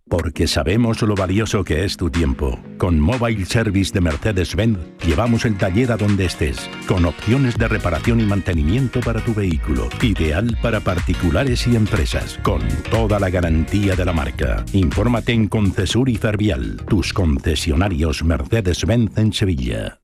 Porque sabemos lo valioso que es tu tiempo. Con Mobile Service de Mercedes-Benz llevamos el taller a donde estés, con opciones de reparación y mantenimiento para tu vehículo. Ideal para particulares y empresas, con toda la garantía de la marca. Infórmate en Concesur y Fervial, tus concesionarios Mercedes-Benz en Sevilla.